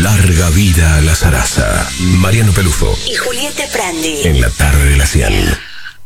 Larga vida a la zaraza. Mariano Pelufo y Julieta Prandi. En la tarde de la 100.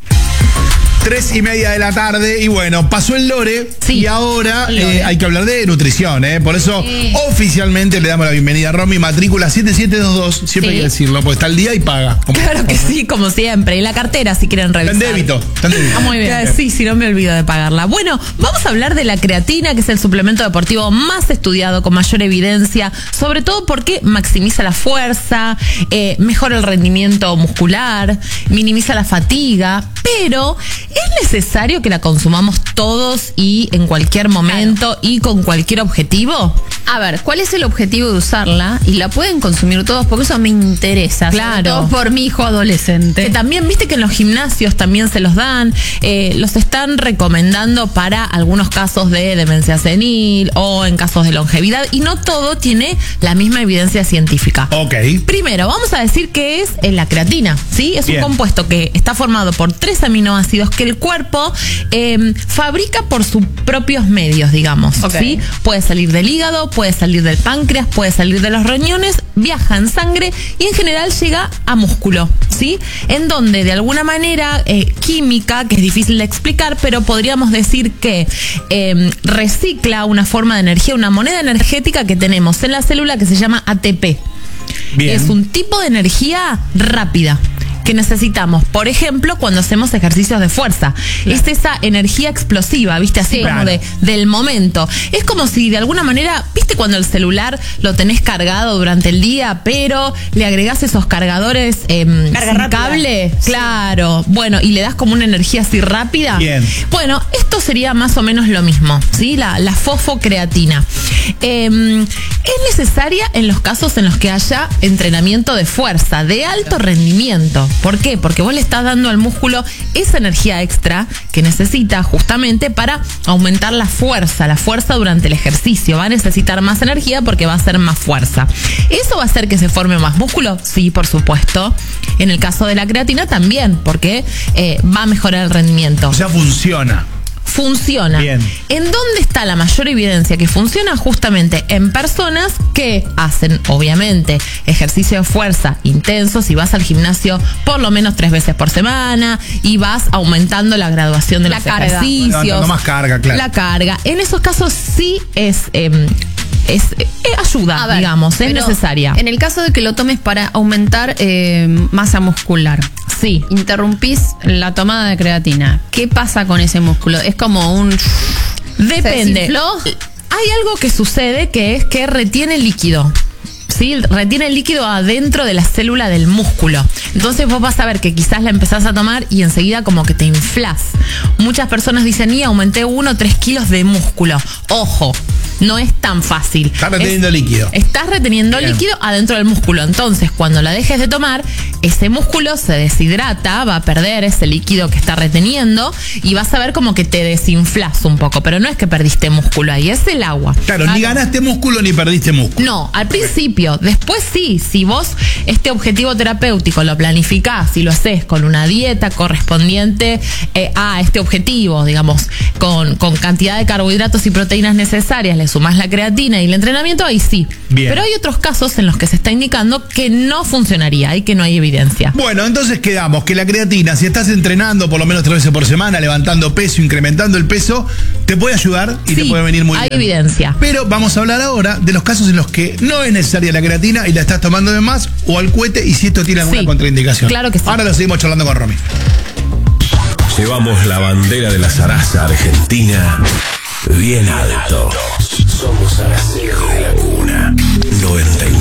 3:30 de la tarde y bueno, pasó el Lore, sí, y ahora hay que hablar de nutrición, por eso oficialmente le damos la bienvenida a Romy, matrícula 7722, siempre hay que decirlo, porque está al día y paga. Claro que sí, como siempre, y la cartera si quieren revisar. Está en débito. Muy bien. Sí, si no me olvido de pagarla. Bueno, vamos a hablar de la creatina, que es el suplemento deportivo más estudiado, con mayor evidencia, sobre todo porque maximiza la fuerza, mejora el rendimiento muscular, minimiza la fatiga, pero ¿es necesario que la consumamos todos y en cualquier momento y con cualquier objetivo? A ver, ¿cuál es el objetivo de usarla? Y la pueden consumir todos, porque eso me interesa. Claro. Sobre todo por mi hijo adolescente. Que también, viste que en los gimnasios también se los dan, los están recomendando para algunos casos de demencia senil o en casos de longevidad, y no todo tiene la misma evidencia científica. Ok. Primero, vamos a decir que es la creatina, ¿sí? Es un compuesto que está formado por 3 aminoácidos que el cuerpo fabrica por sus propios medios, digamos, ¿sí? Puede salir del hígado, puede salir del páncreas, puede salir de los riñones, viaja en sangre y en general llega a músculo, ¿sí? En donde de alguna manera química, que es difícil de explicar, pero podríamos decir que recicla una forma de energía, una moneda energética que tenemos en la célula que se llama ATP. Bien. Es un tipo de energía rápida que necesitamos, por ejemplo, cuando hacemos ejercicios de fuerza. Claro. Es esa energía explosiva, ¿viste? Así como del momento. Es como si de alguna manera, ¿viste cuando el celular lo tenés cargado durante el día, pero le agregás esos cargadores sin cable? Sí. Claro. Bueno, y le das como una energía así rápida. Bien. Bueno, esto sería más o menos lo mismo, ¿sí? La fosfocreatina. Es necesaria en los casos en los que haya entrenamiento de fuerza, de alto rendimiento. ¿Por qué? Porque vos le estás dando al músculo esa energía extra que necesita justamente para aumentar la fuerza durante el ejercicio. Va a necesitar más energía porque va a hacer más fuerza. ¿Eso va a hacer que se forme más músculo? Sí, por supuesto. En el caso de la creatina también, porque va a mejorar el rendimiento. O sea, funciona. Bien. ¿En dónde está la mayor evidencia que funciona? Justamente en personas que hacen, obviamente, ejercicio de fuerza intenso. Si vas al gimnasio por lo menos 3 veces por semana y vas aumentando la graduación de los ejercicios. No más carga, claro. La carga. En esos casos sí es ayuda, digamos, es necesaria. En el caso de que lo tomes para aumentar masa muscular, sí, interrumpís la tomada de creatina, ¿qué pasa con ese músculo? Es como un... Depende. Hay algo que sucede, que es que retiene líquido. ¿Sí? Retiene el líquido adentro de la célula del músculo. Entonces vos vas a ver que quizás la empezás a tomar y enseguida como que te inflás. Muchas personas dicen, y aumenté 1 o 3 kilos de músculo. Ojo, no es tan fácil. Estás reteniendo líquido. Estás reteniendo líquido adentro del músculo. Entonces, cuando la dejes de tomar, ese músculo se deshidrata, va a perder ese líquido que está reteniendo y vas a ver como que te desinflas un poco. Pero no es que perdiste músculo ahí, es el agua. Claro, ni ganaste músculo ni perdiste músculo. No, al principio. Después sí, si vos este objetivo terapéutico lo planificás y lo haces con una dieta correspondiente a este objetivo, digamos, con cantidad de carbohidratos y proteínas necesarias, le sumás la creatina y el entrenamiento, ahí sí. Bien. Pero hay otros casos en los que se está indicando que no funcionaría y que no hay evidencia. Bueno, entonces quedamos que la creatina, si estás entrenando por lo menos 3 veces por semana, levantando peso, incrementando el peso, te puede ayudar y te puede venir muy bien. Hay evidencia. Pero vamos a hablar ahora de los casos en los que no es necesaria la creatina y la estás tomando de más o al cohete, y si esto tiene alguna contraindicación. Claro que sí. Ahora lo seguimos charlando con Romy. Llevamos la bandera de la zaraza argentina bien alto. Somos Araceli de la Cuna 99.